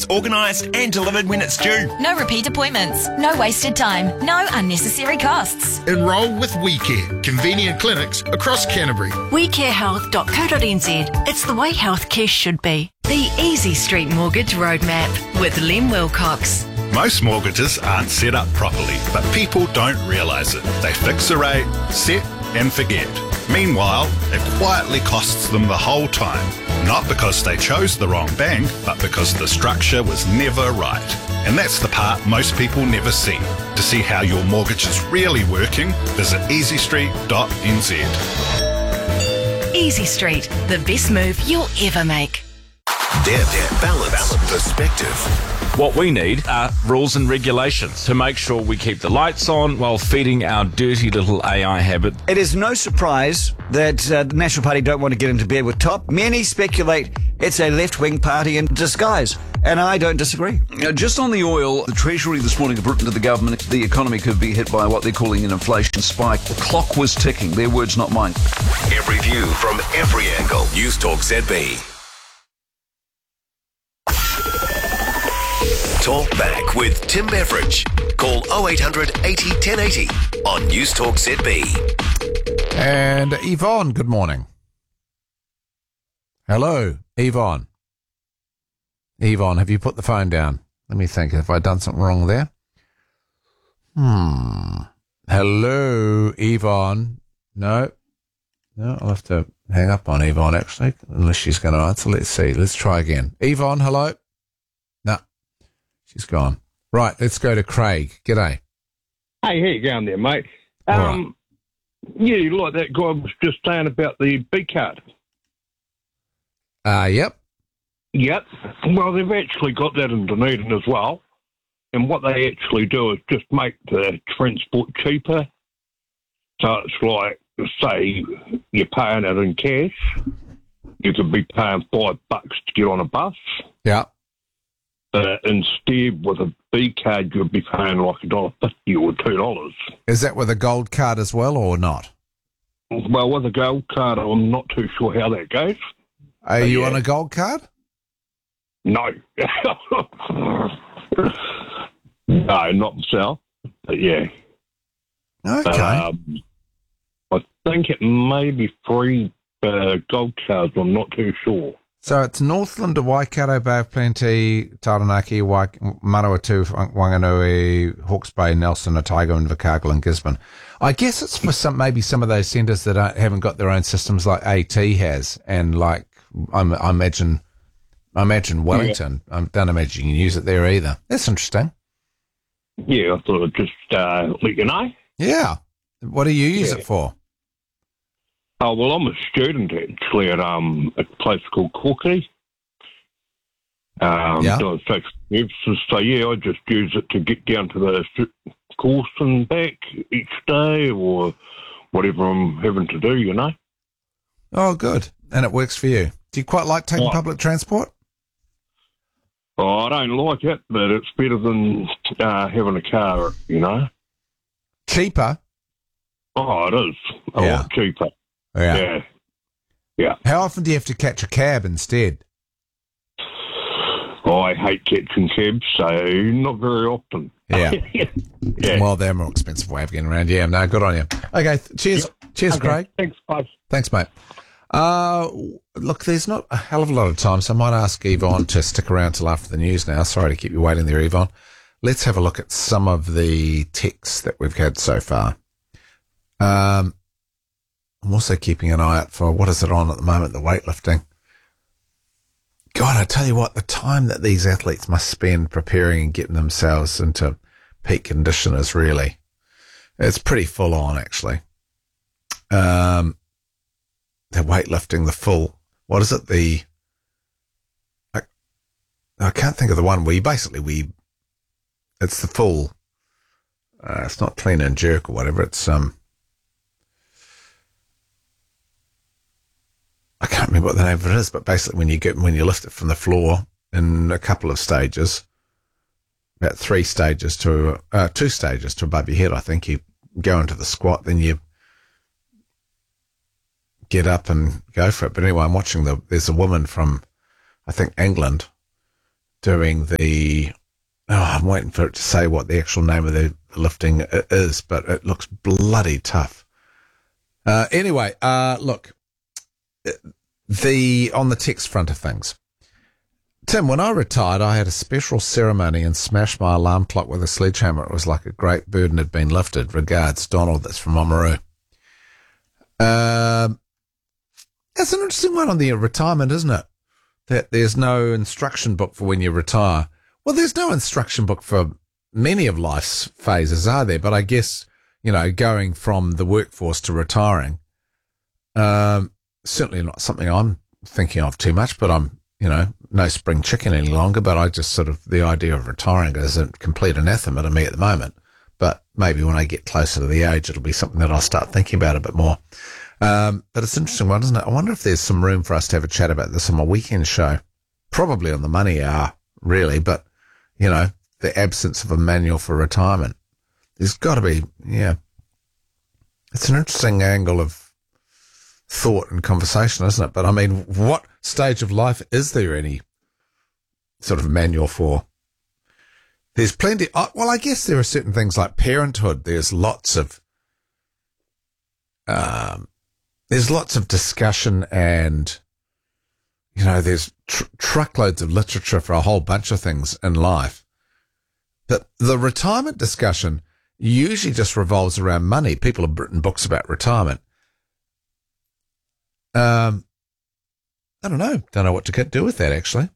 organised and delivered when it's due. No repeat appointments, no wasted time, no unnecessary costs. Enrol with WeCare, convenient clinics across Canterbury. WeCareHealth.co.nz. It's the way healthcare should be. The Easy Street Mortgage Roadmap with Len Wilcox. Most mortgages aren't set up properly, but people don't realise it. They fix a rate, set and forget. Meanwhile, it quietly costs them the whole time. Not because they chose the wrong bank, but because the structure was never right. And that's the part most people never see. To see how your mortgage is really working, visit easystreet.nz. Easy Street, the best move you'll ever make. Balance, perspective. What we need are rules and regulations to make sure we keep the lights on while feeding our dirty little AI habit. It is no surprise that the National Party don't want to get into bed with Top. Many speculate it's a left-wing party in disguise, and I don't disagree. Just on the oil, the Treasury this morning have written to the government the economy could be hit by what they're calling an inflation spike. The clock was ticking. Their words, not mine. Every view from every angle. News Talk ZB. Talk back with Tim Beveridge. Call 0800 80 1080 on News Talk ZB. And Yvonne, good morning. Hello, Yvonne. Yvonne, have you put the phone down? Let me think. Have I done something wrong there? Hello, Yvonne. No, I'll have to hang up on Yvonne, actually, unless she's going to answer. Let's see. Let's try again. Yvonne, hello? No. She's gone. Right, let's go to Craig. G'day. Hey, how you going there, mate? Right. Yeah, like that guy was just saying about the B card. Yep. Yep. Well, they've actually got that in Dunedin as well. And what they actually do is just make the transport cheaper. So it's like, say, you're paying it in cash. You could be paying $5 to get on a bus. Yeah. Instead, with a B card, you'd be paying like $1.50 or $2. Is that with a gold card as well or not? Well, with a gold card, I'm not too sure how that goes. Are you on a gold card? No. No, not myself. But yeah. Okay. I think it may be free gold cards. I'm not too sure. So it's Northland to Waikato, Bay of Plenty, Taranaki, Manawatu, Wanganui, Hawke's Bay, Nelson, Otago, and Invercargill and Gisborne. I guess it's for maybe some of those centres that haven't got their own systems like AT has, and like I imagine Wellington. I don't imagine you can use it there either. That's interesting. Yeah, I thought I'd just let you know. Yeah. What do you use it for? Oh, well, I'm a student actually at a place called Corky. Doing social services. So, yeah, I just use it to get down to the course and back each day or whatever I'm having to do, you know. Oh, good. And it works for you. Do you quite like taking public transport? Oh, I don't like it, but it's better than having a car, you know. Cheaper? Oh, it is. A lot cheaper. Yeah. Yeah. How often do you have to catch a cab instead? Oh, I hate catching cabs, so not very often. Yeah. Yeah. Well, they're a more expensive way of getting around. Yeah, no, good on you. Okay, cheers. Yep. Cheers, okay. Craig. Thanks, bye. Thanks, mate. Look, there's not a hell of a lot of time, so I might ask Yvonne to stick around till after the news now. Sorry to keep you waiting there, Yvonne. Let's have a look at some of the texts that we've had so far. I'm also keeping an eye out for, what is it on at the moment, the weightlifting. God, I tell you what, the time that these athletes must spend preparing and getting themselves into peak condition is really, it's pretty full on, actually. The weightlifting, the full, what is it? I can't think of the one where it's the full, it's not clean and jerk or whatever, it's, I can't remember what the name of it is, but basically when you lift it from the floor in a couple of stages, about 2 stages to above your head, I think you go into the squat, then you get up and go for it. But anyway, I'm watching there's a woman from, I think, England doing the... I'm waiting for it to say what the actual name of the lifting is, but it looks bloody tough. Anyway, look, on the text front of things. Tim, when I retired, I had a special ceremony and smashed my alarm clock with a sledgehammer. It was like a great burden had been lifted. Regards, Donald. That's from Oamaru. That's an interesting one on the retirement, isn't it? That there's no instruction book for when you retire. Well, there's no instruction book for many of life's phases, are there? But I guess, going from the workforce to retiring, certainly not something I'm thinking of too much, but I'm, no spring chicken any longer, but I just the idea of retiring is a complete anathema to me at the moment. But maybe when I get closer to the age, it'll be something that I'll start thinking about a bit more. But it's an interesting one, isn't it? I wonder if there's some room for us to have a chat about this on my weekend show. Probably on the Money Hour, really, but, the absence of a manual for retirement. There's got to be, It's an interesting angle of thought and conversation, isn't it? But I mean, what stage of life is there any sort of manual for? There's plenty. Well, I guess there are certain things like parenthood. There's lots of discussion, and there's truckloads of literature for a whole bunch of things in life. But the retirement discussion usually just revolves around money. People have written books about retirement. I don't know. Don't know what to do with that, actually.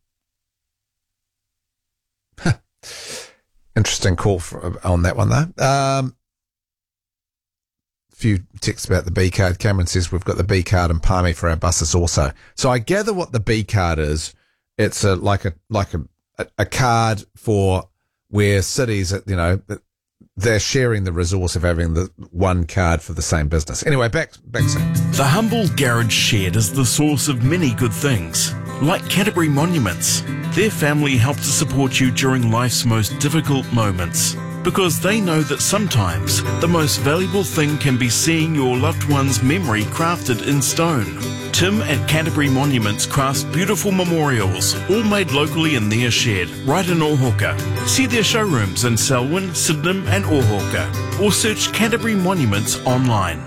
Interesting call on that one, though. Few texts about the B card. Cameron says we've got the B card and Palmy for our buses also. So I gather what the B card is. It's like a card for where cities, they're sharing the resource of having the one card for the same business. Anyway, back soon. The humble garage shed is the source of many good things, like Canterbury Monuments. Their family help to support you during life's most difficult moments, because they know that sometimes the most valuable thing can be seeing your loved one's memory crafted in stone. Tim at Canterbury Monuments crafts beautiful memorials, all made locally in their shed, right in Ōhauka. See their showrooms in Selwyn, Sydenham and Ōhauka, or search Canterbury Monuments online.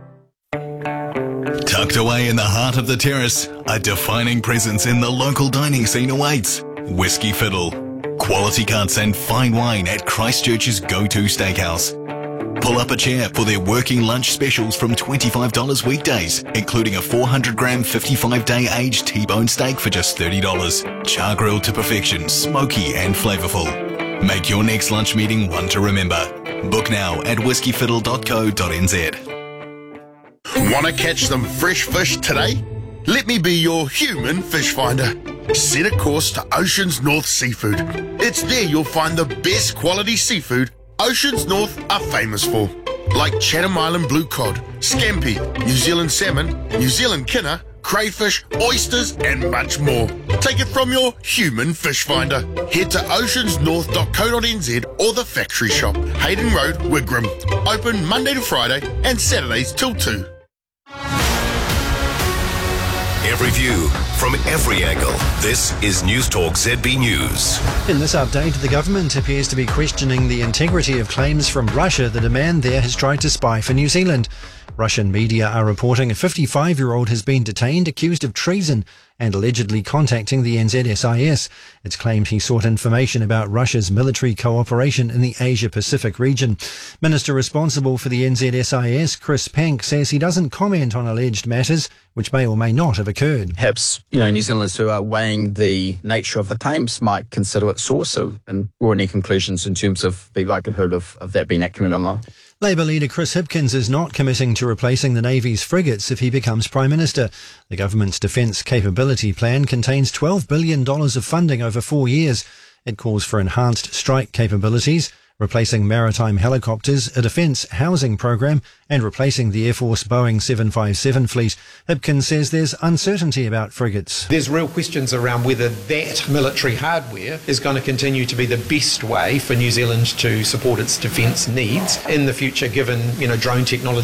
Tucked away in the heart of the terrace, a defining presence in the local dining scene awaits. Whiskey Fiddle. Quality cuts and fine wine at Christchurch's go-to steakhouse. Pull up a chair for their working lunch specials from $25 weekdays, including a 400-gram 55-day aged T-bone steak for just $30. Char grilled to perfection, smoky and flavourful. Make your next lunch meeting one to remember. Book now at whiskyfiddle.co.nz. Want to catch some fresh fish today? Let me be your human fish finder. Set a course to Oceans North Seafood. It's there you'll find the best quality seafood Oceans North are famous for, like Chatham Island blue cod, scampi, New Zealand salmon, New Zealand kinner, crayfish, oysters and much more. Take it from your human fish finder. Head to oceansnorth.co.nz or the factory shop, Hayden Road, Wigram. Open Monday to Friday and Saturdays till 2. Every view from every angle. This is News Talk ZB News. In this update, the government appears to be questioning the integrity of claims from Russia that a man there has tried to spy for New Zealand. Russian media are reporting a 55-year-old has been detained accused of treason and allegedly contacting the NZSIS. It's claimed he sought information about Russia's military cooperation in the Asia-Pacific region. Minister responsible for the NZSIS, Chris Pank, says he doesn't comment on alleged matters which may or may not have occurred. Perhaps, New Zealanders who are weighing the nature of the claims might consider it source and draw any conclusions in terms of the likelihood of that being accurate or not. Labour leader Chris Hipkins is not committing to replacing the Navy's frigates if he becomes Prime Minister. The government's defence capability plan contains $12 billion of funding over 4 years. It calls for enhanced strike capabilities, replacing maritime helicopters, a defence housing program, and replacing the Air Force Boeing 757 fleet. Hipkins says there's uncertainty about frigates. There's real questions around whether that military hardware is going to continue to be the best way for New Zealand to support its defence needs in the future, given, drone technology.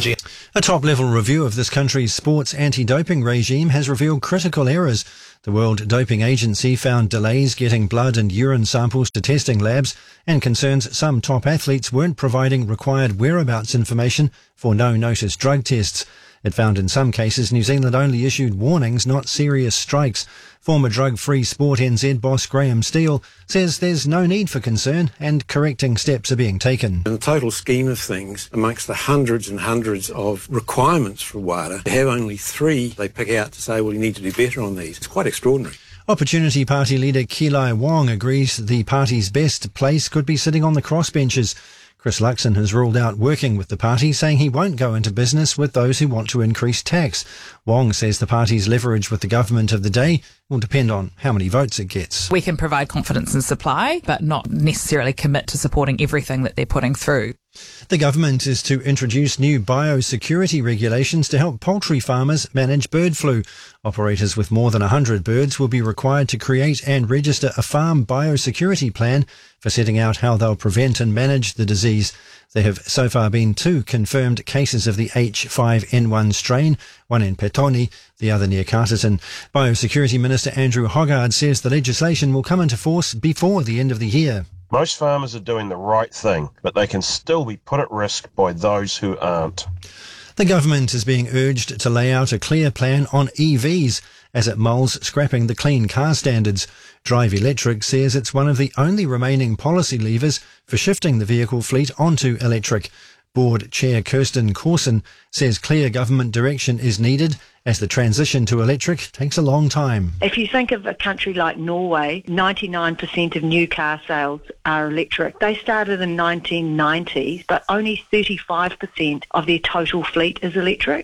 A top-level review of this country's sports anti-doping regime has revealed critical errors. The World Doping Agency found delays getting blood and urine samples to testing labs and concerns some top athletes weren't providing required whereabouts information for no-notice drug tests. It found in some cases New Zealand only issued warnings, not serious strikes. Former drug-free Sport NZ boss Graham Steele says there's no need for concern and correcting steps are being taken. In the total scheme of things, amongst the hundreds and hundreds of requirements for WADA, to have only 3 they pick out to say, well, you need to do better on these. It's quite extraordinary. Opportunity Party leader Kilai Wong agrees the party's best place could be sitting on the crossbenches. Chris Luxon has ruled out working with the party, saying he won't go into business with those who want to increase tax. Wong says the party's leverage with the government of the day will depend on how many votes it gets. We can provide confidence in supply, but not necessarily commit to supporting everything that they're putting through. The government is to introduce new biosecurity regulations to help poultry farmers manage bird flu. Operators with more than 100 birds will be required to create and register a farm biosecurity plan for setting out how they'll prevent and manage the disease. There have so far been 2 confirmed cases of the H5N1 strain, one in Petone, the other near Carterton. Biosecurity Minister Andrew Hoggard says the legislation will come into force before the end of the year. Most farmers are doing the right thing, but they can still be put at risk by those who aren't. The government is being urged to lay out a clear plan on EVs as it mulls scrapping the clean car standards. Drive Electric says it's one of the only remaining policy levers for shifting the vehicle fleet onto electric. Board Chair Kirsten Corson says clear government direction is needed as the transition to electric takes a long time. If you think of a country like Norway, 99% of new car sales are electric. They started in 1990s, but only 35% of their total fleet is electric.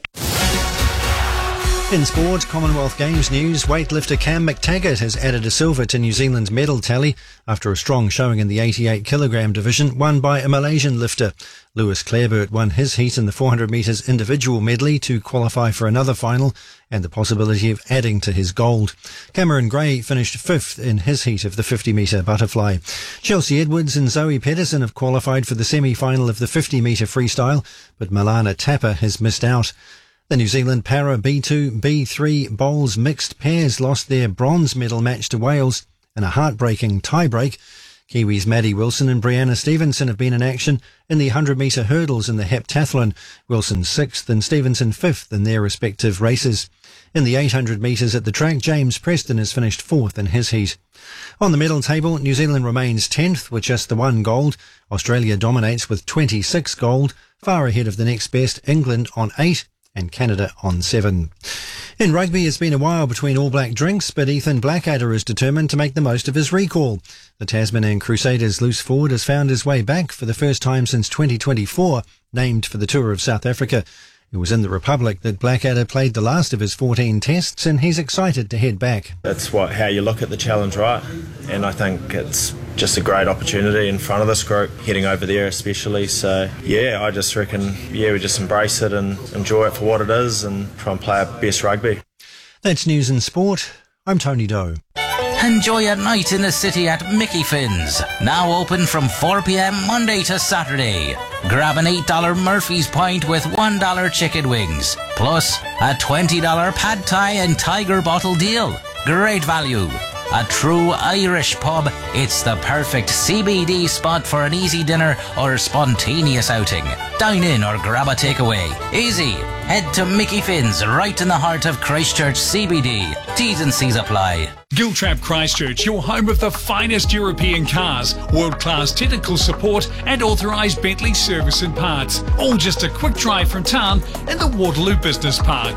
In sport, Commonwealth Games news, weightlifter Cam McTaggart has added a silver to New Zealand's medal tally after a strong showing in the 88kg division won by a Malaysian lifter. Lewis Clareburt won his heat in the 400 metres individual medley to qualify for another final and the possibility of adding to his gold. Cameron Gray finished 5th in his heat of the 50-metre butterfly. Chelsea Edwards and Zoe Pedersen have qualified for the semi-final of the 50-metre freestyle, but Milana Tapper has missed out. The New Zealand Para B2, B3 bowls mixed pairs lost their bronze medal match to Wales in a heartbreaking tie-break. Kiwis Maddie Wilson and Brianna Stevenson have been in action in the 100-metre hurdles in the heptathlon. Wilson 6th and Stevenson 5th in their respective races. In the 800 metres at the track, James Preston has finished 4th in his heat. On the medal table, New Zealand remains 10th with just the 1 gold. Australia dominates with 26 gold, far ahead of the next best, England on 8. And Canada on 7. In rugby, it's been a while between All Black drinks, but Ethan Blackadder is determined to make the most of his recall. The Tasmanian Crusaders' loose forward has found his way back for the first time since 2024, named for the tour of South Africa. It was in the Republic that Blackadder played the last of his 14 tests, and he's excited to head back. That's how you look at the challenge, right? And I think it's just a great opportunity in front of this group, heading over there especially. So, yeah, I just reckon, we just embrace it and enjoy it for what it is and try and play our best rugby. That's News and Sport. I'm Tony Doe. Enjoy a night in the city at Mickey Finn's. Now open from 4 p.m. Monday to Saturday. Grab an $8 Murphy's Pint with $1 chicken wings. Plus a $20 pad thai and tiger bottle deal. Great value. A true Irish pub. It's the perfect CBD spot for an easy dinner or spontaneous outing. Dine in or grab a takeaway. Easy. Head to Mickey Finn's right in the heart of Christchurch CBD. T's and C's apply. Giltrap Christchurch, your home of the finest European cars, world-class technical support and authorised Bentley service and parts. All just a quick drive from town in the Waterloo Business Park.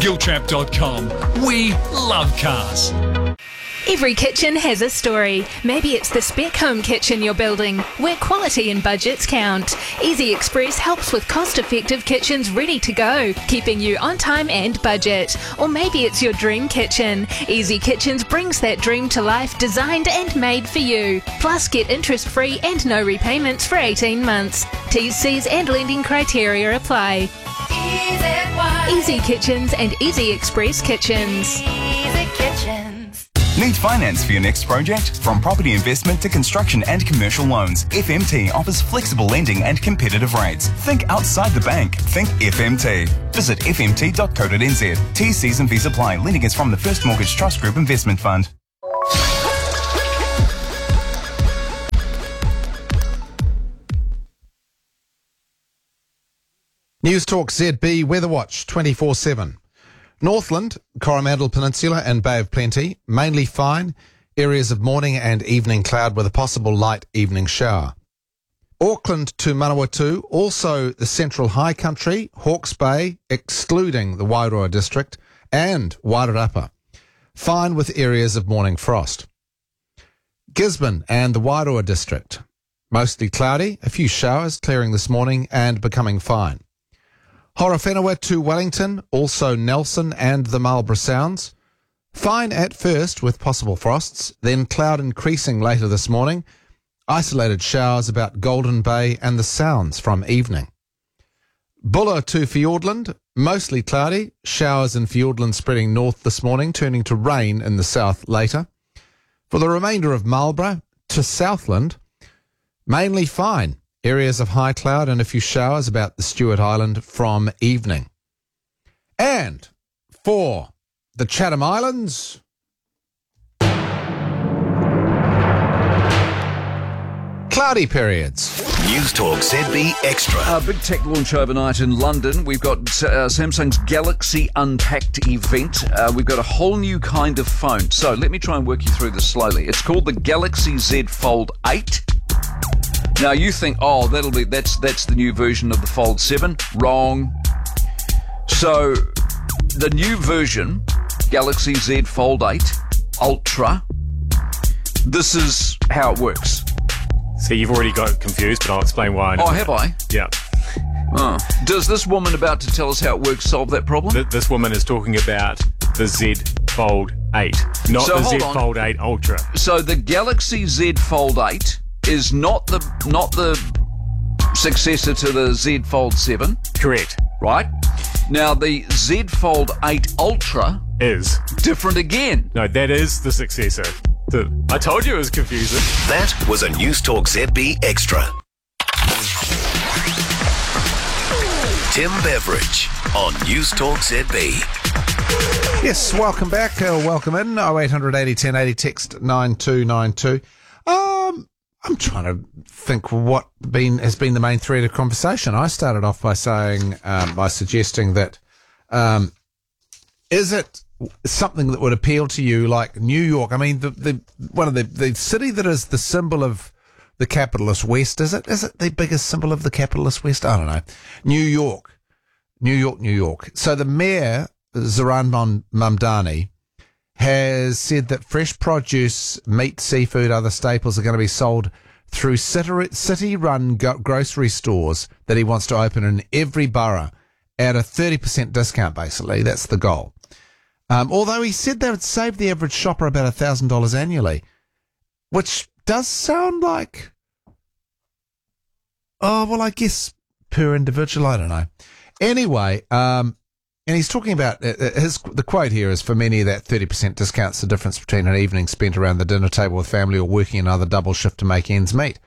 Giltrap.com. We love cars. Every kitchen has a story. Maybe it's the spec home kitchen you're building, where quality and budgets count. Easy Express helps with cost-effective kitchens ready to go, keeping you on time and budget. Or maybe it's your dream kitchen. Easy Kitchens brings that dream to life, designed and made for you. Plus, get interest-free and no repayments for 18 months. T's, C's and lending criteria apply. Easy Kitchens and Easy Express Kitchens. Easy Kitchens. Need finance for your next project? From property investment to construction and commercial loans, FMT offers flexible lending and competitive rates. Think outside the bank. Think FMT. Visit fmt.co.nz. T's and V's apply. Lending is from the First Mortgage Trust Group Investment Fund. News Talk ZB Weather Watch 24/7. Northland, Coromandel Peninsula and Bay of Plenty, mainly fine. Areas of morning and evening cloud with a possible light evening shower. Auckland to Manawatu, also the Central High Country, Hawke's Bay, excluding the Wairoa district, and Wairarapa. Fine with areas of morning frost. Gisborne and the Wairoa district, mostly cloudy, a few showers clearing this morning and becoming fine. Horowhenua to Wellington, also Nelson and the Marlborough Sounds. Fine at first with possible frosts, then cloud increasing later this morning. Isolated showers about Golden Bay and the Sounds from evening. Bulla to Fiordland, mostly cloudy. Showers in Fiordland spreading north this morning, turning to rain in the south later. For the remainder of Marlborough to Southland, mainly fine. Areas of high cloud and a few showers about the Stewart Island from evening. And for the Chatham Islands, cloudy periods. News Talk ZB Extra. A big tech launch overnight in London. We've got Samsung's Galaxy Unpacked event. We've got a whole new kind of phone. So let me try and work you through this slowly. It's called the Galaxy Z Fold 8. Now you think, that's the new version of the Fold 7. Wrong. So the new version, Galaxy Z Fold 8 Ultra, this is how it works. So you've already got confused, but I'll explain why. Oh, have I? Yeah. Oh. Does this woman about to tell us how it works solve that problem? This woman is talking about the Z Fold 8, not the Z Fold 8 Ultra. So the Galaxy Z Fold 8 is not the successor to the Z Fold 7. Correct. Right? Now the Z Fold 8 Ultra is different again. No, that is the successor. I told you it was confusing. That was a News Talk ZB Extra. Tim Beveridge on News Talk ZB. Yes, welcome back. Welcome in. 0800 80 1080, text 9292. I'm trying to think what has been the main thread of conversation. I started off by suggesting that is it something that would appeal to you, like New York? I mean, the city that is the symbol of the capitalist West. Is it the biggest symbol of the capitalist West? I don't know. New York. So the mayor, Zoran Mamdani, has said that fresh produce, meat, seafood, other staples are going to be sold through city-run grocery stores that he wants to open in every borough at a 30% discount, basically. That's the goal. Although he said they would save the average shopper about $1,000 annually, which does sound like, I guess per individual, I don't know. Anyway, and he's talking about the quote here is, for many, that 30% discount's the difference between an evening spent around the dinner table with family or working another double shift to make ends meet.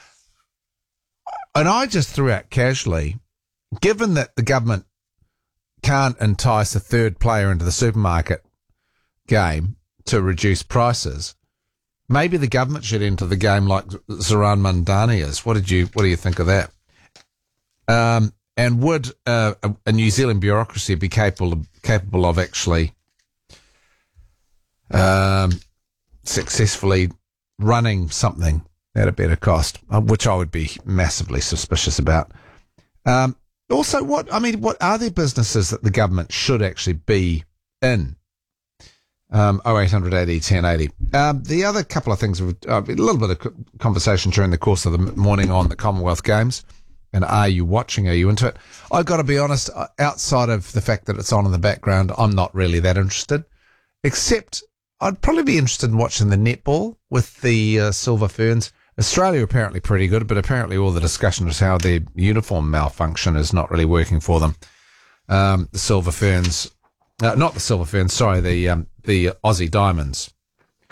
And I just threw out casually, given that the government can't entice a third player into the supermarket game to reduce prices, maybe the government should enter the game like Zoran Mamdani is. What do you think of that? And would a New Zealand bureaucracy be capable of actually successfully running something at a better cost, which I would be massively suspicious about? Also, what are there businesses that the government should actually be in? 0800 80 1080. The other couple of things, a little bit of conversation during the course of the morning on the Commonwealth Games. And are you watching? Are you into it? I've got to be honest, outside of the fact that it's on in the background, I'm not really that interested. Except I'd probably be interested in watching the netball with the Silver Ferns. Australia are apparently pretty good, but apparently all the discussion is how their uniform malfunction is not really working for them. The Silver Ferns, not the Silver Ferns, sorry, the Aussie Diamonds.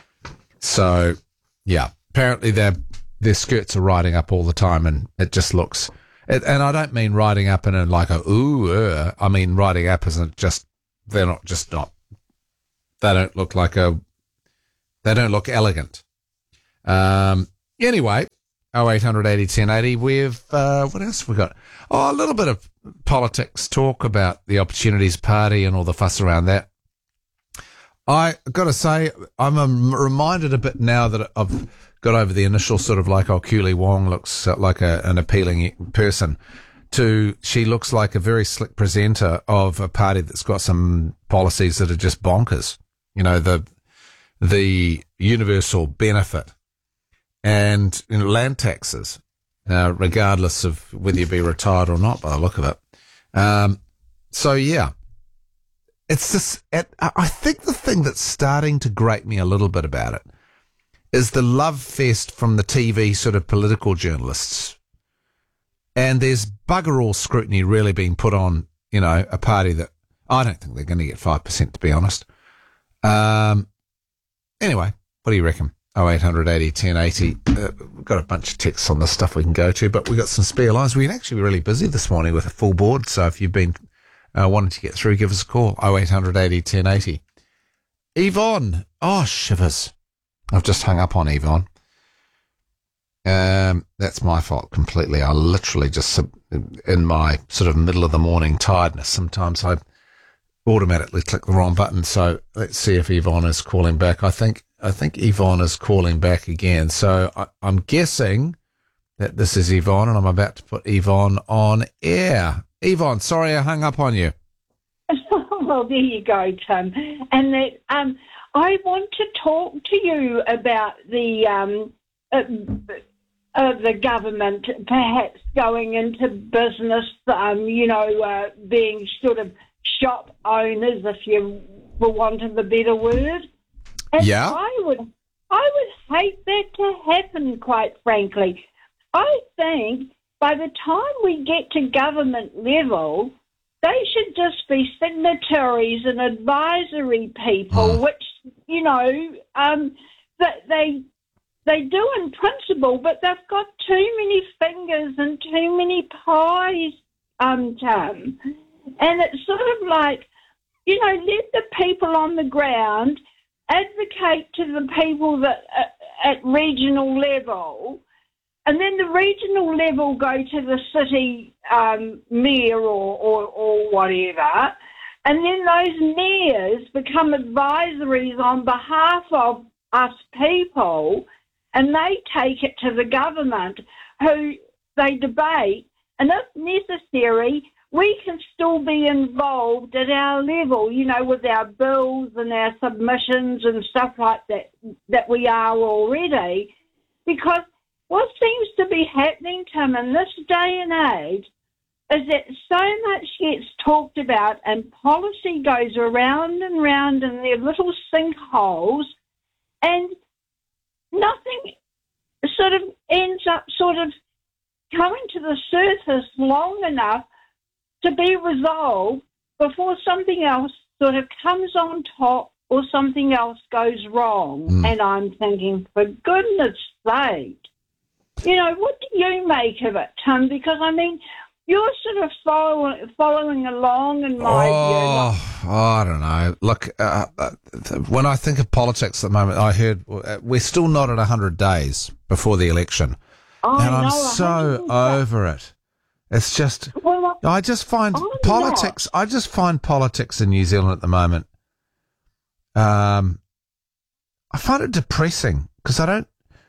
So, yeah, apparently their skirts are riding up all the time, and it just looks. And I don't mean riding up in a like a ooh. I mean riding up isn't just. They're not just not. They don't look like a. They don't look elegant. Anyway, 0800 80 1080. We've what else have we got? Oh, a little bit of politics talk about the Opportunities Party and all the fuss around that. I got to say, I'm reminded a bit now that I've got over the initial sort of like, oh, Cooley Wong looks like an appealing person, to she looks like a very slick presenter of a party that's got some policies that are just bonkers. You know, the universal benefit and land taxes, regardless of whether you be retired or not, by the look of it. So, yeah. It's just, I think the thing that's starting to grate me a little bit about it is the love fest from the TV sort of political journalists. And there's bugger all scrutiny really being put on, you know, a party that I don't think they're going to get 5%, to be honest. Anyway, what do you reckon? 0800 80 1080. We've got a bunch of texts on this stuff we can go to, but we've got some spare lines. We're actually really busy this morning with a full board, so if you've been wanting to get through, give us a call. 0800 80 1080. Yvonne. Oh, shivers. I've just hung up on Yvonne. That's my fault completely. I literally just, in my sort of middle of the morning tiredness, sometimes I automatically click the wrong button. So let's see if Yvonne is calling back. I think Yvonne is calling back again. So I'm guessing that this is Yvonne, and I'm about to put Yvonne on air. Yvonne, sorry I hung up on you. Well, there you go, Tim. And that I want to talk to you about the government perhaps going into business, being sort of shop owners, if you for want of a better word. And yeah. I would hate that to happen, quite frankly. I think by the time we get to government level, they should just be signatories and advisory people, which, that they do in principle, but they've got too many fingers and too many pies, Tim. And it's sort of like, let the people on the ground advocate to the people that at regional level, and then the regional level go to the city mayor or whatever, and then those mayors become advisories on behalf of us people, and they take it to the government, who they debate, and if necessary, we can still be involved at our level, with our bills and our submissions and stuff like that we are already, because what seems to be happening, Tim, in this day and age is that so much gets talked about and policy goes around and round in their little sinkholes, and nothing sort of ends up sort of coming to the surface long enough to be resolved before something else sort of comes on top or something else goes wrong. And I'm thinking, for goodness sake, what do you make of it, Tim? Because, you're sort of following along in my view. I don't know. Look, when I think of politics at the moment, I heard we're still not at 100 days before the election. I'm so over it. It's just, I just find politics in New Zealand at the moment, I find it depressing because I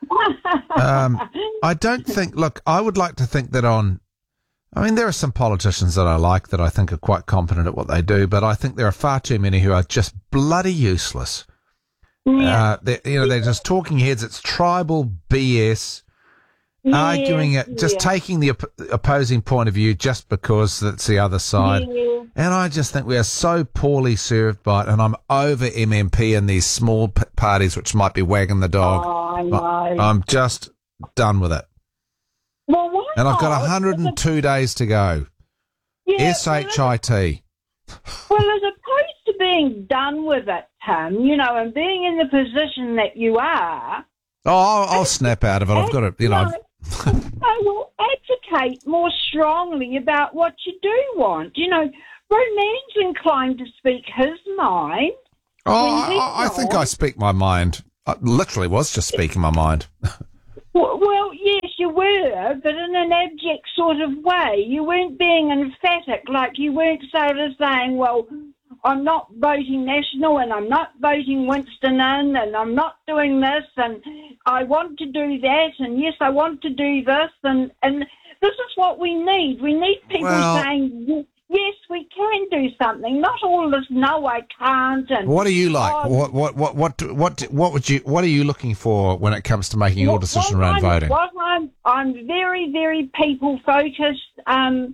don't think, look, I would like to think that there are some politicians that I like that I think are quite competent at what they do, but I think there are far too many who are just bloody useless. Yeah. They're just talking heads. It's tribal BS. Arguing it, just taking the opposing point of view just because that's the other side. Yeah. And I just think we are so poorly served by it, and I'm over MMP and these small parties which might be wagging the dog. I know. I'm just done with it. Well, why and I've got not? 102 days to go. Yeah, SHIT. Well, as opposed to being done with it, Tim, and being in the position that you are. Oh, I'll snap out of it. I've got to, I will advocate more strongly about what you do want. Roneen's inclined to speak his mind. Oh, I think I speak my mind. I literally was just speaking my mind. Well, yes, you were, but in an abject sort of way. You weren't being emphatic, like you weren't sort of saying, well, I'm not voting National and I'm not voting Winston in and I'm not doing this and I want to do that and yes, I want to do this and this is what we need. We need people saying, yes, we can do something. Not all this, no, I can't. And what do you like? What are you looking for when it comes to making your decision around voting? I'm very, very people focused. Tim,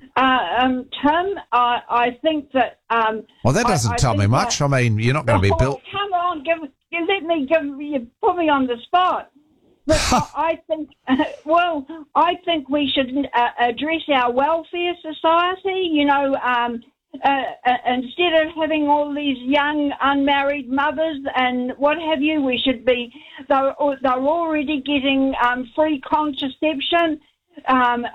I think that. Well, that doesn't tell me much. I mean, you're not going to be built. Come on, you put me on the spot. But I think, I think we should address our welfare society. Instead of having all these young unmarried mothers and what have you, we should be. They're already getting free contraception, and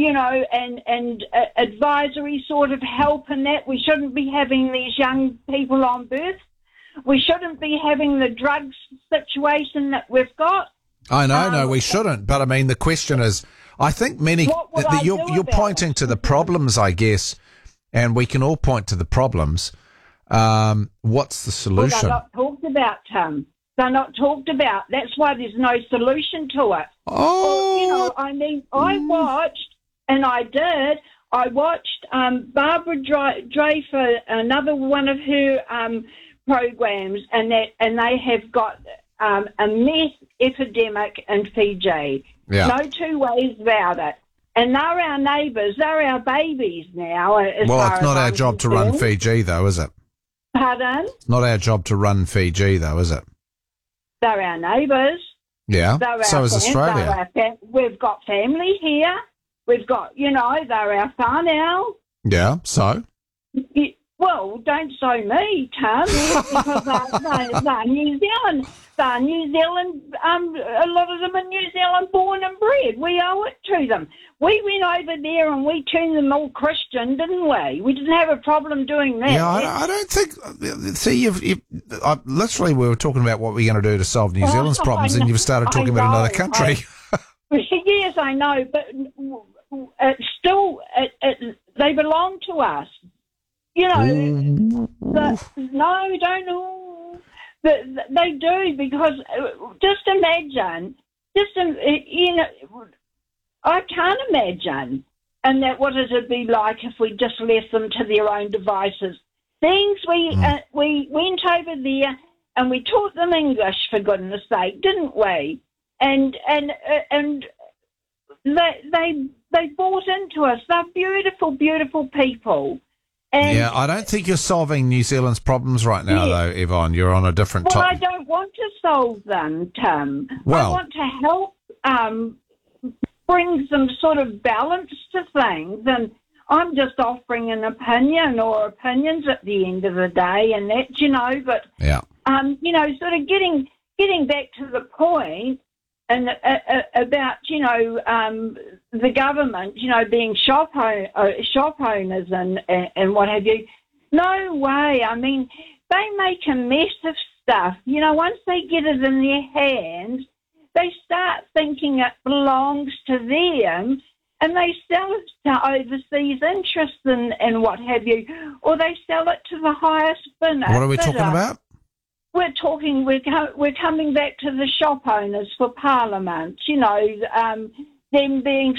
advisory sort of help in that. We shouldn't be having these young people on birth. We shouldn't be having the drugs situation that we've got. I know, no, we shouldn't. But I mean, the question is, I think you're pointing to the problems, I guess, and we can all point to the problems. What's the solution? Well, they're not talked about, Tim. They're not talked about. That's why there's no solution to it. Oh, I watched, and I watched Barbara Dreyfus, another one of her programs, and they have got a meth epidemic in Fiji. Yeah. No two ways about it. And they're our neighbours. They're our babies now. Well, it's not our job to run Fiji, though, is it? Pardon? It's not our job to run Fiji, though, is it? They're our neighbours. Yeah, so is Australia. We've got family here. We've got, they're our whānau. Yeah, so? Well, don't say me, Tom, because they're New Zealand. They're New Zealand, a lot of them are New Zealand born and bred. We owe it to them. We went over there and we turned them all Christian, didn't we? We didn't have a problem doing that. Yeah, I don't think... See, literally we were talking about what we're going to do to solve New Zealand's problems and you've started talking about another country. Yes, I know, but still, they belong to us. No, don't. But they do, because just imagine. I can't imagine. And that what it'd be like if we just left them to their own devices. We went over there and we taught them English, for goodness sake, didn't we? And they bought into us. They're beautiful, beautiful people. Yeah, I don't think you're solving New Zealand's problems right now, though, Yvonne. You're on a different topic. I don't want to solve them, Tim. Well, I want to help bring some sort of balance to things, and I'm just offering an opinion or opinions at the end of the day, and that, but yeah, sort of getting back to the point. And about, the government, being shop owners and what have you. No way. I mean, they make a mess of stuff. Once they get it in their hands, they start thinking it belongs to them and they sell it to overseas interests and what have you. Or they sell it to the highest bidder. What are we talking about? We're coming back to the shop owners for Parliament, them being,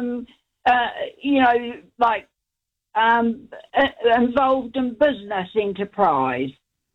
involved in business enterprise.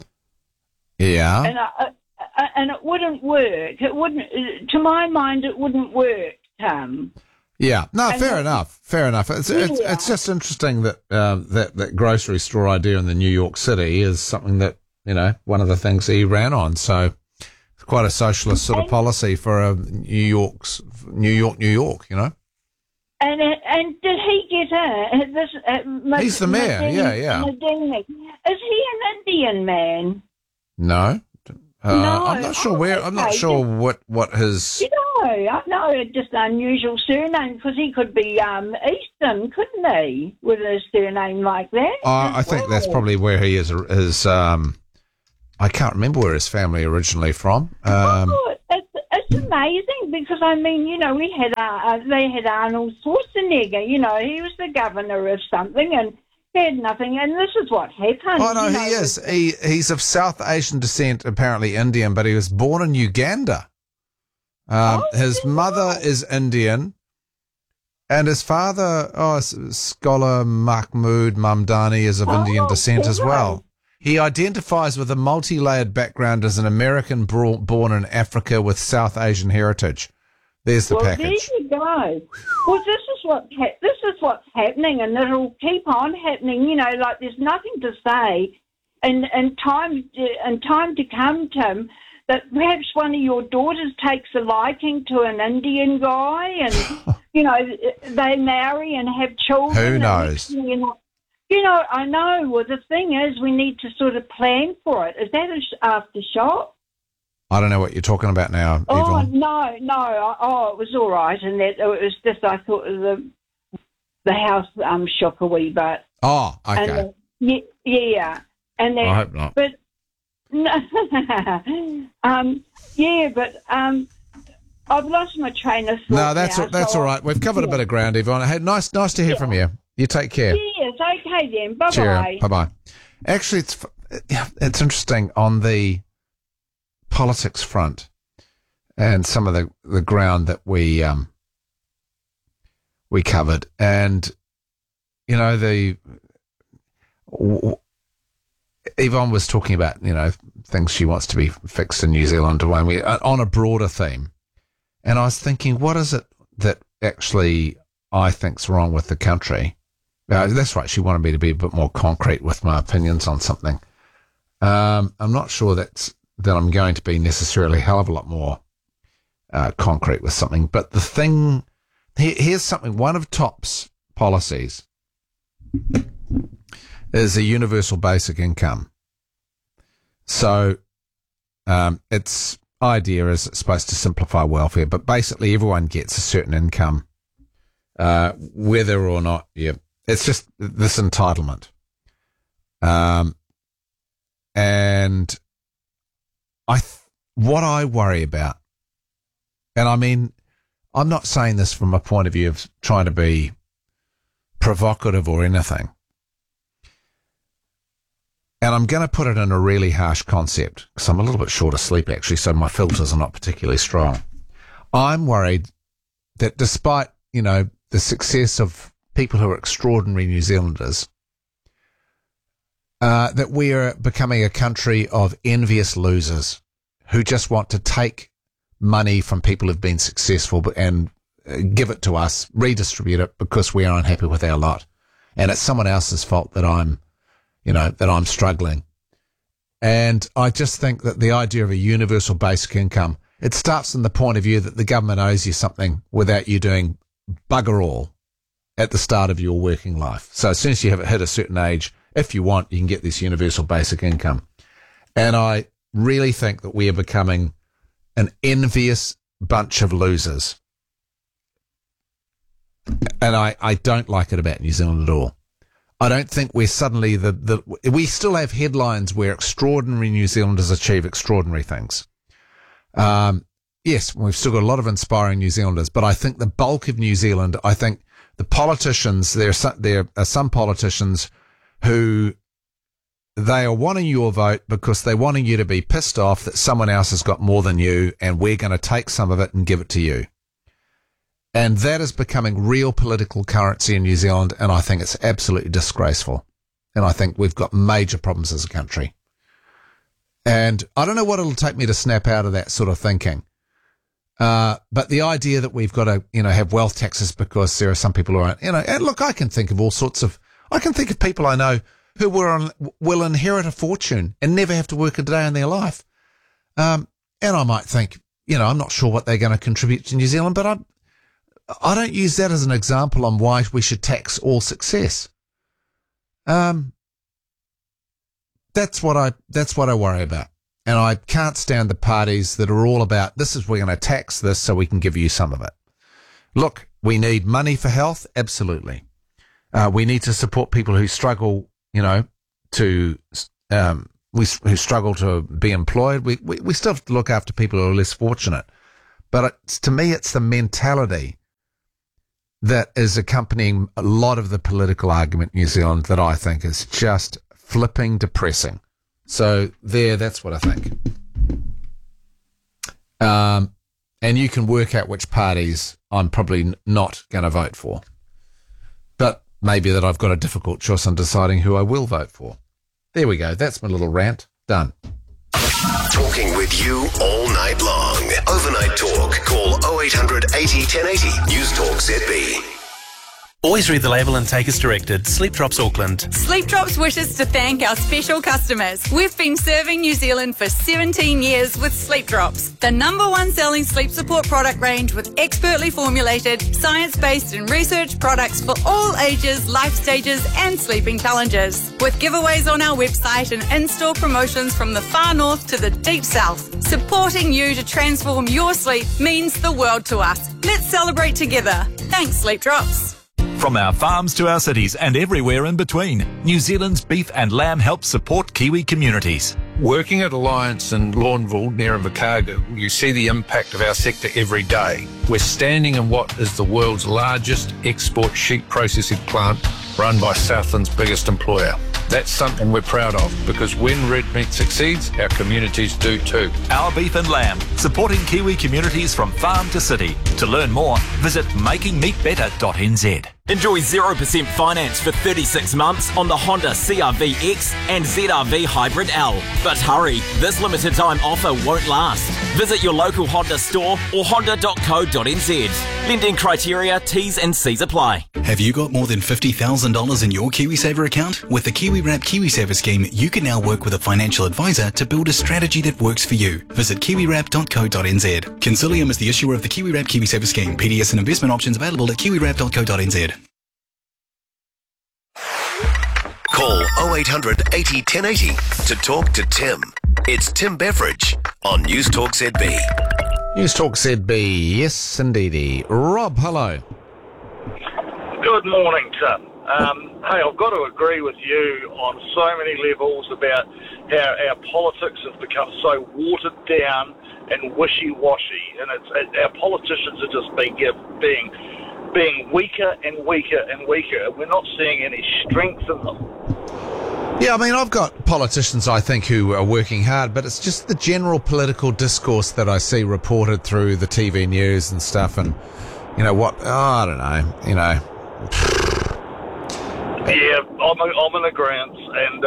Yeah. And it wouldn't work. It wouldn't, to my mind, it wouldn't work, Tom. Yeah. No, fair enough. It's just interesting that that grocery store idea in the New York City is something that, one of the things he ran on. So it's quite a socialist sort of policy for New York, And did he get in? He's the mayor, yeah. Nadini. Is he an Indian man? No. No. I'm not sure where. I'm not sure what his. I know it's just an unusual surname because he could be Eastern, couldn't he, with a surname like that? I think that's probably where he is. I can't remember where his family originally from. It's amazing because I mean, we had they had Arnold Schwarzenegger. He was the governor of something and he had nothing, and this is what happened. Oh no, he is. He's of South Asian descent, apparently Indian, but he was born in Uganda. His mother is Indian, and his father, scholar Mahmood Mamdani, is of Indian descent as well. He identifies with a multi-layered background as an American born in Africa with South Asian heritage. There's the package. There you go. Well, this is what's happening, and it'll keep on happening. Like there's nothing to say, and time to come, Tim, that perhaps one of your daughters takes a liking to an Indian guy, and they marry and have children. Who knows? I know. Well, the thing is, we need to sort of plan for it. Is that an aftershock? I don't know what you're talking about now, Yvonne. Oh, no. It was all right. And it was just, I thought the house shook a wee bit. Oh, okay. Yeah. And then, I hope not. But, I've lost my train of thought. No, that's all right. We've covered a bit of ground, Yvonne. Hey, nice to hear from you. You take care. Yes, okay then. Bye-bye. Cheerio. Bye-bye. Actually, it's interesting on the politics front and some of the ground that we covered, and Yvonne was talking about things she wants to be fixed in New Zealand on a broader theme, and I was thinking, what is it that actually I think's wrong with the country? That's right. She wanted me to be a bit more concrete with my opinions on something. I'm not sure that I'm going to be necessarily a hell of a lot more concrete with something. But the thing, here's something. One of TOP's policies is a universal basic income. So its idea is it's supposed to simplify welfare, but basically everyone gets a certain income, whether or not it's just this entitlement. And what I worry about, and I mean, I'm not saying this from a point of view of trying to be provocative or anything, and I'm going to put it in a really harsh concept because I'm a little bit short of sleep actually, so my filters are not particularly strong. I'm worried that despite, the success of people who are extraordinary New Zealanders, that we are becoming a country of envious losers who just want to take money from people who've been successful and give it to us, redistribute it because we are unhappy with our lot. And it's someone else's fault that I'm struggling. And I just think that the idea of a universal basic income, it starts from the point of view that the government owes you something without you doing bugger all at the start of your working life. So as soon as you have hit a certain age, if you want, you can get this universal basic income. And I really think that we are becoming an envious bunch of losers. And I don't like it about New Zealand at all. I don't think we're suddenly we still have headlines where extraordinary New Zealanders achieve extraordinary things. Yes, we've still got a lot of inspiring New Zealanders, but I think the bulk of New Zealand, I think the politicians, there are some politicians who they are wanting your vote because they're wanting you to be pissed off that someone else has got more than you and we're going to take some of it and give it to you. And that is becoming real political currency in New Zealand, and I think it's absolutely disgraceful. And I think we've got major problems as a country. And I don't know what it'll take me to snap out of that sort of thinking. But the idea that we've got to, have wealth taxes because there are some people who aren't, and look, I can think of people I know who will inherit a fortune and never have to work a day in their life. And I might think, I'm not sure what they're going to contribute to New Zealand, but I don't use that as an example on why we should tax all success. That's what I worry about. And I can't stand the parties that are all about, we're going to tax this so we can give you some of it. Look, we need money for health. Absolutely. We need to support people who struggle, who struggle to be employed. We still have to look after people who are less fortunate. But to me, it's the mentality that is accompanying a lot of the political argument in New Zealand that I think is just flipping depressing. So that's what I think. And you can work out which parties I'm probably not going to vote for. But maybe that I've got a difficult choice on deciding who I will vote for. There we go. That's my little rant. Done. Talking with you all night long. Overnight talk. Call 0800 80 1080. News Talk ZB. Always read the label and take as directed. Sleep Drops Auckland. Sleep Drops wishes to thank our special customers. We've been serving New Zealand for 17 years with Sleep Drops, the #1 selling sleep support product range with expertly formulated, science-based and research products for all ages, life stages and sleeping challenges. With giveaways on our website and in-store promotions from the far north to the deep south, supporting you to transform your sleep means the world to us. Let's celebrate together. Thanks, Sleep Drops. From our farms to our cities and everywhere in between, New Zealand's beef and lamb helps support Kiwi communities. Working at Alliance in Lawnville near Invercargill, you see the impact of our sector every day. We're standing in what is the world's largest export sheep processing plant run by Southland's biggest employer. That's something we're proud of, because when red meat succeeds, our communities do too. Our beef and lamb, supporting Kiwi communities from farm to city. To learn more, visit makingmeatbetter.nz. Enjoy 0% finance for 36 months on the Honda CR-V X and ZR-V Hybrid L. But hurry, this limited time offer won't last. Visit your local Honda store or honda.co.nz. Lending criteria, T's and C's apply. Have you got more than $50,000 in your KiwiSaver account? With the KiwiWrap KiwiSaver scheme, you can now work with a financial advisor to build a strategy that works for you. Visit kiwiwrap.co.nz. Consilium is the issuer of the KiwiWrap KiwiSaver scheme. PDS and investment options available at kiwiwrap.co.nz. Call 0800 80 1080 to talk to Tim. It's Tim Beveridge on News Talk ZB. News Talk ZB, yes indeedy. Rob, hello. Good morning, Tim. Hey, I've got to agree with you on so many levels about how our politics have become so watered down and wishy-washy, and our politicians are just being weaker and weaker and weaker. We're not seeing any strength in them. Yeah, I mean, I've got politicians, I think, who are working hard, but it's just the general political discourse that I see reported through the TV news and stuff, and, I don't know, Yeah, I'm in agreement, and,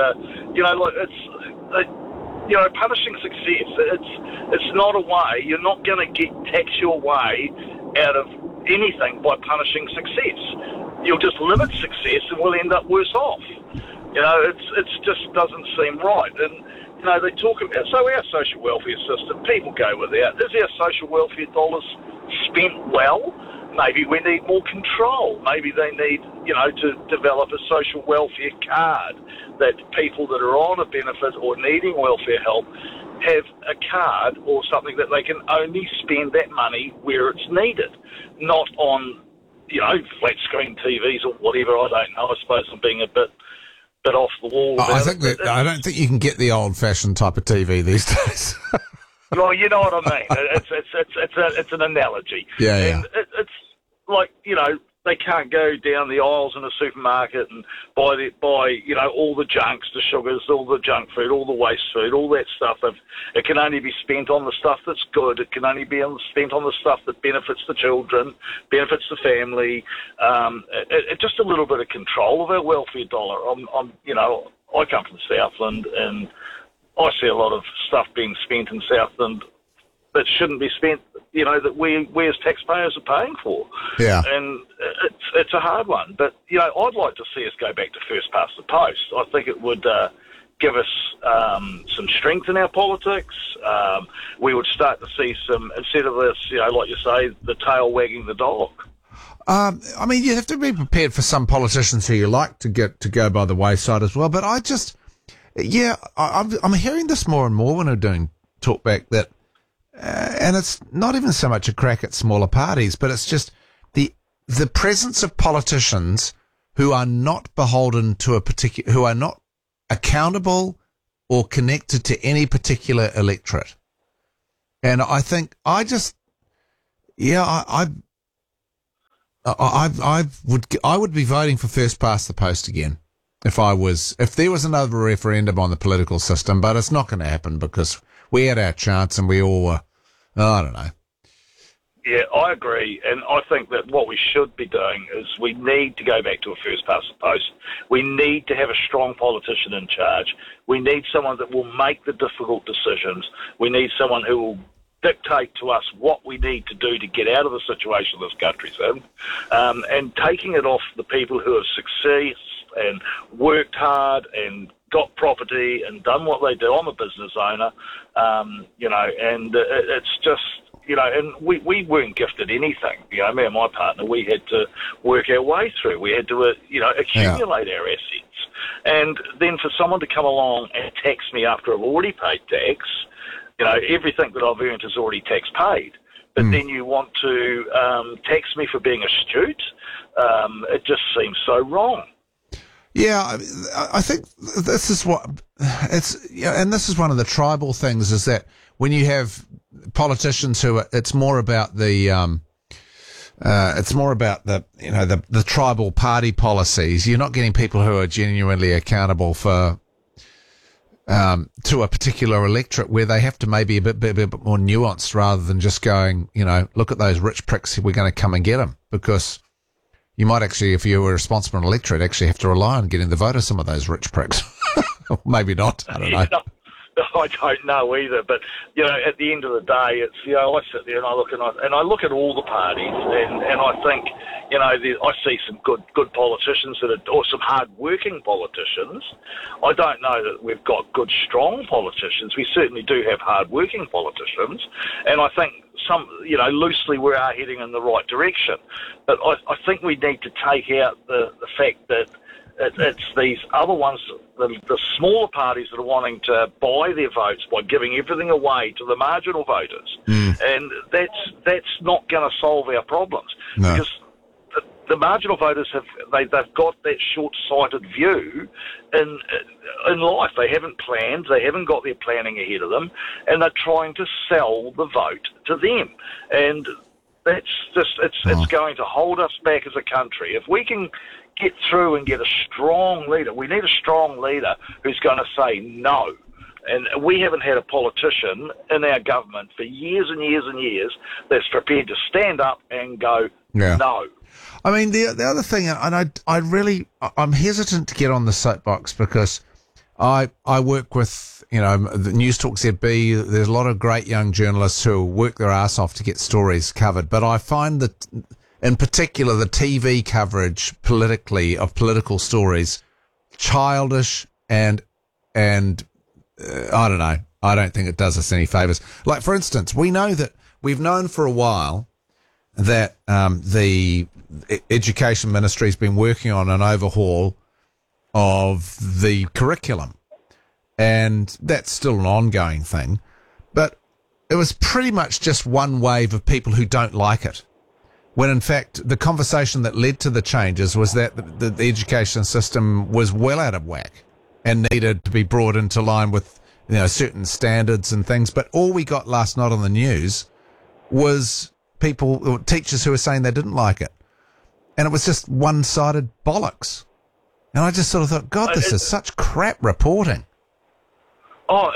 punishing success, it's not a way. You're not going to tax your way out of anything by punishing success. You'll just limit success and we'll end up worse off. It just doesn't seem right. And, they talk about, so our social welfare system, people go without. Is our social welfare dollars spent well? Maybe we need more control. Maybe they need, to develop a social welfare card that people that are on a benefit or needing welfare help have a card or something that they can only spend that money where it's needed, not on, flat screen TVs or whatever. I don't know. I suppose I'm being a bit off the wall. I don't think you can get the old-fashioned type of TV these days. Well, you know what I mean. It's an analogy. Yeah, and it's like, they can't go down the aisles in a supermarket and buy all the junks, the sugars, all the junk food, all the waste food, all that stuff. It can only be spent on the stuff that's good. It can only be spent on the stuff that benefits the children, benefits the family. Just a little bit of control of our welfare dollar. I come from Southland, and I see a lot of stuff being spent in Southland that shouldn't be spent, that we as taxpayers are paying for. Yeah. And it's a hard one. But, I'd like to see us go back to first past the post. I think it would give us some strength in our politics. We would start to see some, instead of this, like you say, the tail wagging the dog. I mean, you have to be prepared for some politicians who you like to go by the wayside as well. But I'm hearing this more and more when I'm doing talkback that, and it's not even so much a crack at smaller parties, but it's just the presence of politicians who are not beholden to who are not accountable or connected to any particular electorate. And I think I would be voting for first past the post again if there was another referendum on the political system, but it's not going to happen because we had our chance and we all were, I don't know. Yeah, I agree, and I think that what we should be doing is we need to go back to a first past the post. We need to have a strong politician in charge. We need someone that will make the difficult decisions. We need someone who will dictate to us what we need to do to get out of the situation this country's in, and taking it off the people who have succeeded and worked hard and got property and done what they do. I'm a business owner, and it's just, and we weren't gifted anything. Me and my partner, we had to work our way through. We had to, accumulate our assets. And then for someone to come along and tax me after I've already paid tax, everything that I've earned is already tax paid. But then you want to tax me for being astute? It just seems so wrong. Yeah, I think this is what and this is one of the tribal things, is that when you have politicians who it's more about the the tribal party policies. You're not getting people who are genuinely accountable for to a particular electorate, where they have to maybe be a bit more nuanced rather than just going, look at those rich pricks, we're going to come and get them. Because you might actually, if you were a responsible electorate, actually have to rely on getting the vote of some of those rich pricks. Maybe not. I don't know. I don't know either, but at the end of the day, it's I sit there and I look at all the parties, and I think I see some good politicians or some hard-working politicians. I don't know that we've got good, strong politicians. We certainly do have hard-working politicians, and I think loosely we are heading in the right direction. But I think we need to take out the fact that it's these other ones, the smaller parties, that are wanting to buy their votes by giving everything away to the marginal voters. And that's not going to solve our problems. No. Because the marginal voters they've got that short-sighted view in life. They haven't planned, they haven't got their planning ahead of them, and they're trying to sell the vote to them. And that's just, it's going to hold us back as a country. If we can get through and get a strong leader, we need a strong leader who's going to say no. And we haven't had a politician in our government for years and years and years that's prepared to stand up and go no. I mean, the other thing, and I'm hesitant to get on the soapbox because I work with, the News Talk ZB. There's a lot of great young journalists who work their ass off to get stories covered. But I find that, in particular, the TV coverage politically of political stories, childish and I don't know. I don't think it does us any favours. Like, for instance, we've known for a while that the Education Ministry's been working on an overhaul of the curriculum, and that's still an ongoing thing. But it was pretty much just one wave of people who don't like it, when in fact the conversation that led to the changes was that the education system was well out of whack and needed to be brought into line with certain standards and things. But all we got last night on the news was teachers who were saying they didn't like it, and it was just one-sided bollocks. And I just sort of thought, God, this is such crap reporting. Oh,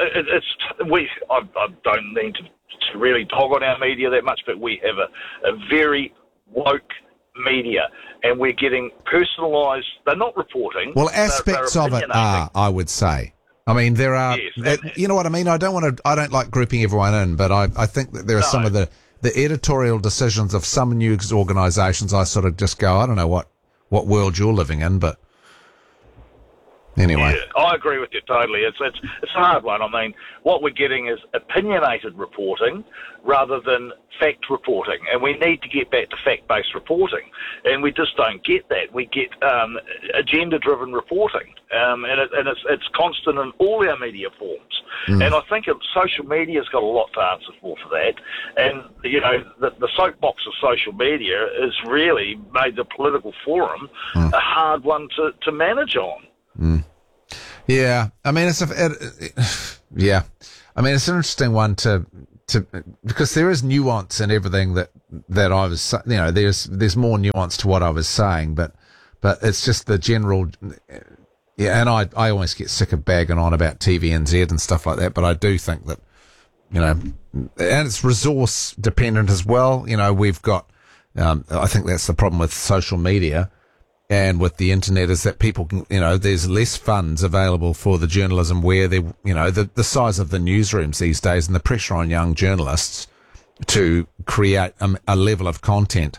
I don't mean to really dog on our media that much, but we have a very woke media, and we're getting personalised. They're not reporting. Well, aspects of it are, I would say. I mean, there are. Yes, you know what I mean? I don't like grouping everyone in, but I think that there are some of the editorial decisions of some news organisations. I sort of just go, I don't know what world you're living in, but. Anyway. Yeah, I agree with you totally. It's a hard one. I mean, what we're getting is opinionated reporting rather than fact reporting, and we need to get back to fact-based reporting, and we just don't get that. We get agenda-driven reporting, and it's constant in all our media forms. And I think social media's got a lot to answer for that. And the soapbox of social media has really made the political forum a hard one to manage on. Yeah, I mean it's an interesting one to because there is nuance in everything that I was, there's more nuance to what I was saying, but it's just the general. Yeah, and I always get sick of bagging on about TVNZ and stuff like that, but I do think that and it's resource dependent as well. We've got. I think that's the problem with social media. And with the internet is that people can, there's less funds available for the journalism where the size of the newsrooms these days and the pressure on young journalists to create a level of content,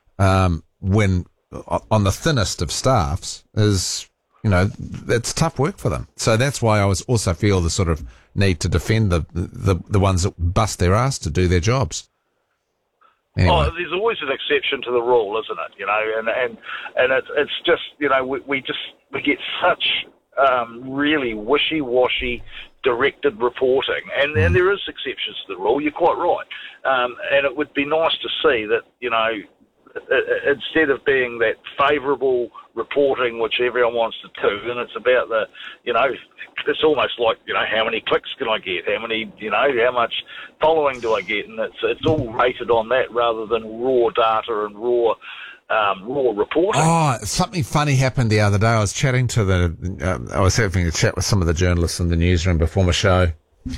when on the thinnest of staffs is, it's tough work for them. So that's why I also feel the sort of need to defend the ones that bust their ass to do their jobs. Anyway. Oh, there's always an exception to the rule, isn't it? And it's just we get such really wishy-washy directed reporting, and there is exceptions to the rule. You're quite right, and it would be nice to see that instead of being that favourable reporting which everyone wants to do, and it's about the it's almost like how many clicks can I get, how many how much following do I get, and it's all rated on that rather than raw data and raw reporting. Oh, something funny happened the other day. I was chatting to I was having a chat with some of the journalists in the newsroom before my show,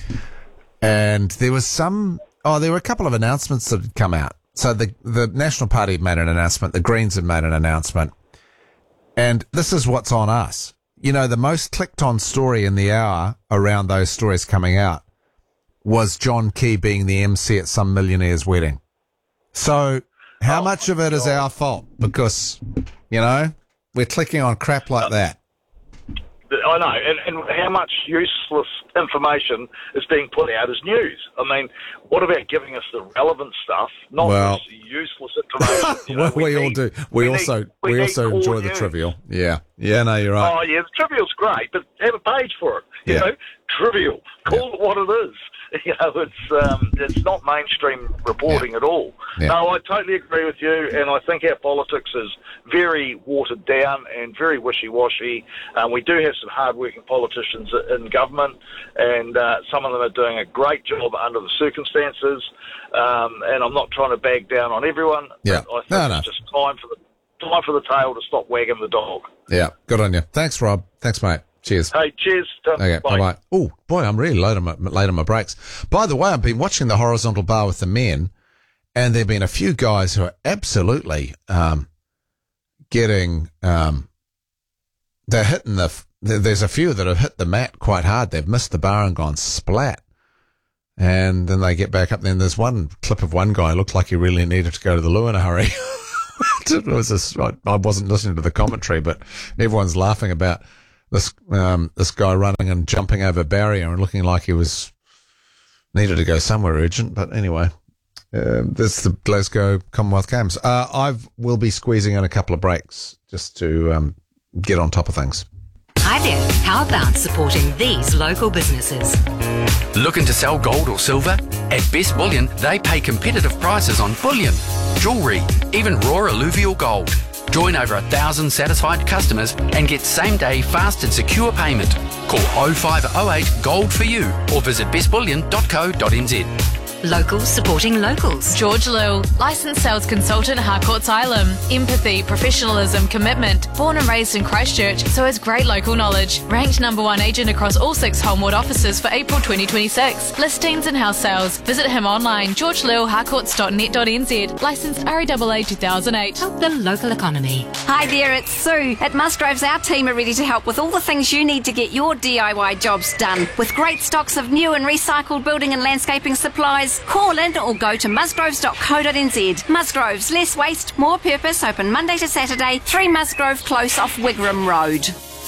and there was there were a couple of announcements that had come out. So the National Party had made an announcement, the Greens had made an announcement, and this is what's on us. The most clicked on story in the hour around those stories coming out was John Key being the MC at some millionaire's wedding. So how much of it is our fault? Because, we're clicking on crap like that. I know, and how much useless information is being put out as news. I mean, what about giving us the relevant stuff, not this useless information? We all do. We also enjoy the trivial. Yeah. Yeah, no, you're right. Oh, yeah, the trivial's great, but have a page for it. You know, trivial. Call it what it is. It's not mainstream reporting at all. Yeah. No, I totally agree with you, and I think our politics is very watered down and very wishy-washy. We do have some hard-working politicians in government, and some of them are doing a great job under the circumstances. And I'm not trying to bag down on everyone. Yeah, but I think it's just time for the tail to stop wagging the dog. Yeah, good on you. Thanks, Rob. Thanks, mate. Cheers. Hey, cheers. Okay, bye-bye. Oh, boy, I'm really late on my brakes. By the way, I've been watching the horizontal bar with the men, and there have been a few guys who are absolutely getting they're hitting there's a few that have hit the mat quite hard. They've missed the bar and gone splat. And then they get back up. Then there's one clip of one guy looked like he really needed to go to the loo in a hurry. I wasn't listening to the commentary, but everyone's laughing about this guy running and jumping over a barrier and looking like he needed to go somewhere urgent. But anyway, this the Glasgow Commonwealth Games. I will be squeezing in a couple of breaks just to get on top of things. Hi there. How about supporting these local businesses? Looking to sell gold or silver? At Best Bullion, they pay competitive prices on bullion, jewellery, even raw alluvial gold. Join over 1,000 satisfied customers and get same-day fast and secure payment. Call 0508 Gold for you or visit bestbullion.co.nz. Locals supporting locals. George Lill, licensed sales consultant, Harcourt's Island. Empathy, professionalism, commitment. Born and raised in Christchurch, so has great local knowledge. Ranked #1 agent across all 6 Holmwood offices for April 2026. Listings and house sales. Visit him online, georgelillharcourts.net.nz. Licensed REAA 2008. Help the local economy. Hi there, it's Sue. At Musgroves, our team are ready to help with all the things you need to get your DIY jobs done. With great stocks of new and recycled building and landscaping supplies, call in or go to musgroves.co.nz. Musgroves, less waste, more purpose, open Monday to Saturday, 3 Musgrove Close off Wigram Road.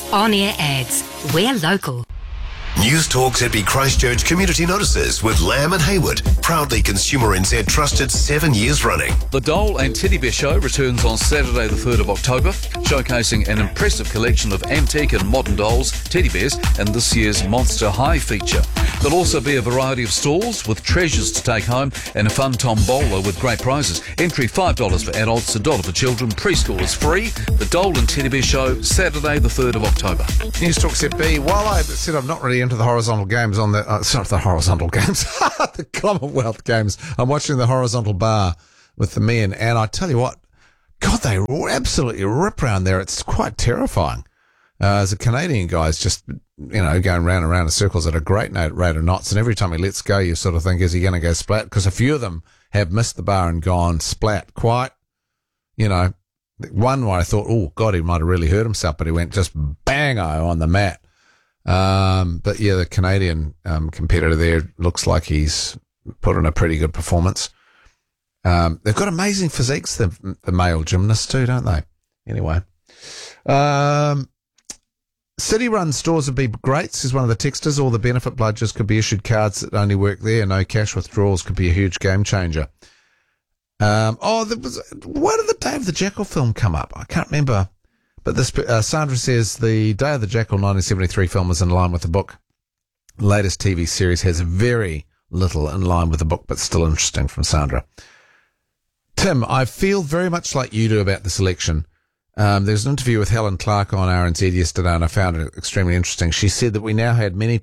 On-air ads. We're local. News Talk ZB Christchurch Community Notices with Lamb and Hayward, proudly Consumer NZ trusted 7 years running. The Dole and Teddy Bear Show returns on Saturday the 3rd of October, showcasing an impressive collection of antique and modern dolls, teddy bears, and this year's Monster High feature. There'll also be a variety of stalls with treasures to take home and a fun tombola with great prizes. Entry $5 for adults, $1 for children. Preschool is free. The Dole and Teddy Bear Show, Saturday the 3rd of October. News Talk ZB. While I said I'm not really into the horizontal games on the... it's not the horizontal games. The Commonwealth Games. I'm watching the horizontal bar with the men, and I tell you what, God, they absolutely rip around there. It's quite terrifying. As a Canadian guy's just, going round and round in circles at a great rate of knots, and every time he lets go, you sort of think, is he going to go splat? Because a few of them have missed the bar and gone splat quite, one where I thought, oh, God, he might have really hurt himself, but he went just bang-o on the mat. But yeah, the Canadian competitor there looks like he's put in a pretty good performance. They've got amazing physiques, the male gymnasts too, don't they? Anyway. City-run stores would be great, says one of the texters. All the benefit bludgers could be issued cards that only work there. No cash withdrawals could be a huge game changer. Where did the Day of the Jackal film come up? I can't remember. But this Sandra says the Day of the Jackal 1973 film is in line with the book. The latest TV series has very little in line with the book, but still interesting, from Sandra. Tim, I feel very much like you do about this election. There's an interview with Helen Clark on RNZ yesterday, and I found it extremely interesting. She said that we now had many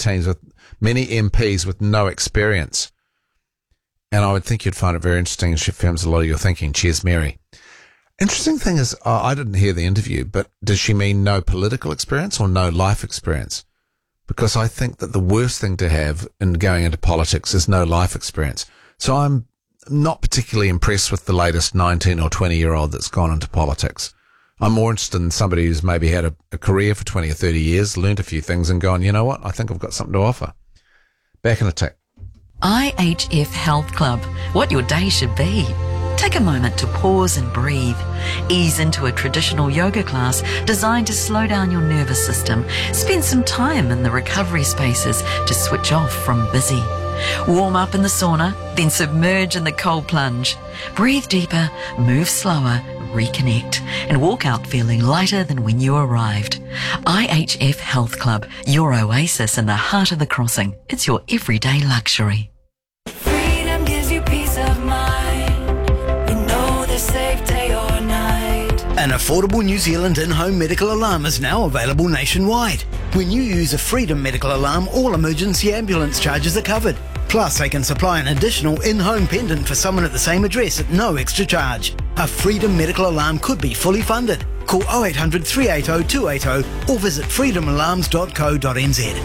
MPs with no experience. And I would think you'd find it very interesting, and she affirms a lot of your thinking. Cheers, Mary. Interesting thing is, I didn't hear the interview, but does she mean no political experience or no life experience? Because I think that the worst thing to have in going into politics is no life experience. So I'm not particularly impressed with the latest 19 or 20-year-old that's gone into politics. I'm more interested in somebody who's maybe had a career for 20 or 30 years, learned a few things and gone, you know what, I think I've got something to offer. Back in a tick. IHF Health Club. What your day should be. Take a moment to pause and breathe. Ease into a traditional yoga class designed to slow down your nervous system. Spend some time in the recovery spaces to switch off from busy. Warm up in the sauna, then submerge in the cold plunge. Breathe deeper, move slower, reconnect, and walk out feeling lighter than when you arrived. IHF Health Club, your oasis in the heart of the crossing. It's your everyday luxury. Freedom gives you peace of mind. You know the safe day or night. An affordable New Zealand in-home medical alarm is now available nationwide. When you use a Freedom medical alarm, all emergency ambulance charges are covered. Plus, they can supply an additional in-home pendant for someone at the same address at no extra charge. A Freedom medical alarm could be fully funded. Call 0800 380 280 or visit freedomalarms.co.nz.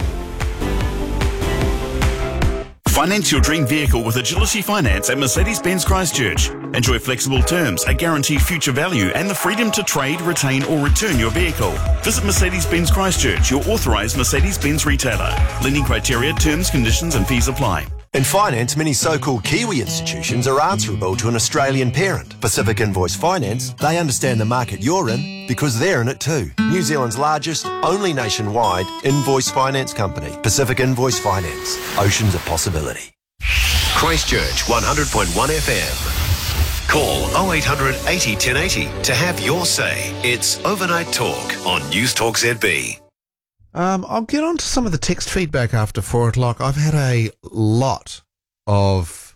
Finance your dream vehicle with Agility Finance at Mercedes-Benz Christchurch. Enjoy flexible terms, a guaranteed future value, and the freedom to trade, retain, or return your vehicle. Visit Mercedes-Benz Christchurch, your authorised Mercedes-Benz retailer. Lending criteria, terms, conditions, and fees apply. In finance, many so-called Kiwi institutions are answerable to an Australian parent. Pacific Invoice Finance, they understand the market you're in because they're in it too. New Zealand's largest, only nationwide invoice finance company. Pacific Invoice Finance. Oceans of possibility. Christchurch 100.1 FM. Call 0800 80 1080 to have your say. It's Overnight Talk on News Talk ZB. I'll get on to some of the text feedback after 4 o'clock. I've had a lot of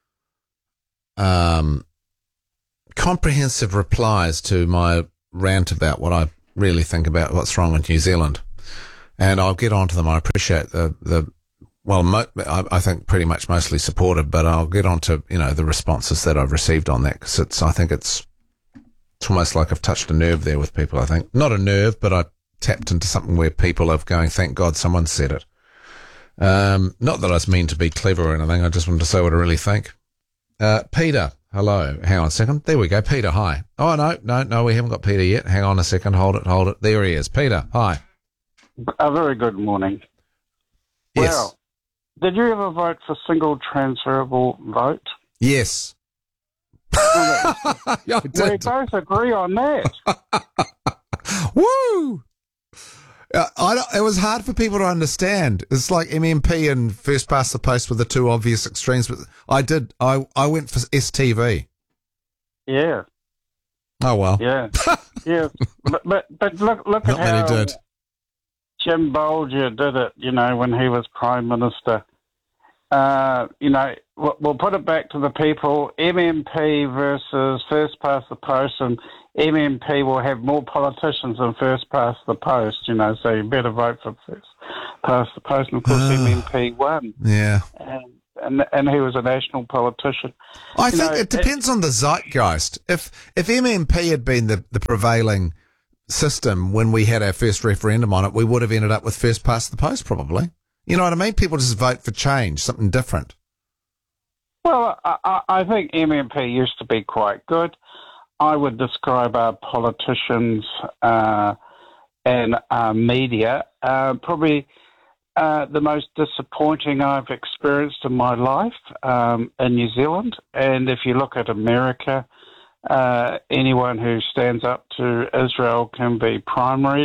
comprehensive replies to my rant about what I really think about what's wrong with New Zealand. And I'll get on to them. I appreciate I think pretty much mostly supported, but I'll get on to, the responses that I've received on that, because I think it's almost like I've touched a nerve there with people, I think. Not a nerve, but I tapped into something where people are going, thank God someone said it. Not that I was mean to be clever or anything. I just wanted to say what I really think. Peter, hello. Hang on a second. There we go. Peter, hi. Oh, no, we haven't got Peter yet. Hang on a second. Hold it. There he is. Peter, hi. A very good morning. Yes. Well, did you ever vote for single transferable vote? Yes. We both agree on that. Woo! It was hard for people to understand. It's like MMP and first past the post were the two obvious extremes, but I went for STV. Yeah. Oh well. Yeah. Yeah. But look Not at many how did. Jim Bolger did it, when he was Prime Minister. We'll put it back to the people. MMP versus first past the post, and MMP will have more politicians than first past the post, so you better vote for first past the post. And of course, MMP won. Yeah. And he was a national politician. I think it depends on the zeitgeist. If MMP had been the prevailing system when we had our first referendum on it, we would have ended up with first past the post probably. You know what I mean? People just vote for change, something different. Well, I think MMP used to be quite good. I would describe our politicians and our media probably the most disappointing I've experienced in my life in New Zealand. And if you look at America, anyone who stands up to Israel can be primary.